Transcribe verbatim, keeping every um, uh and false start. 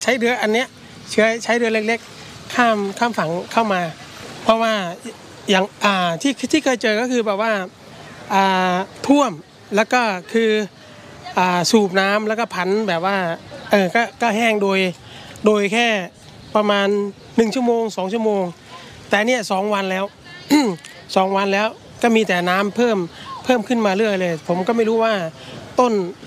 ใช้เรืออันเนี้ยใช้ใช้เรือเล็กๆข้ามข้ามฝั่งเข้ามา เพราะว่าอย่างอ่าที่ที่เคยเจอก็คือแบบว่าอ่าท่วมแล้วก็คืออ่าสูบน้ำแล้วก็พันแบบว่าเออก็ก็แห้งโดยโดยแค่ประมาณหนึ่งชั่วโมงสองชั่วโมงแต่เนี่ยสองวันแล้ว สองวันแล้วก็มีแต่น้ำเพิ่มเพิ่มขึ้นมาเรื่อยเลยผมก็ไม่รู้ว่าต้น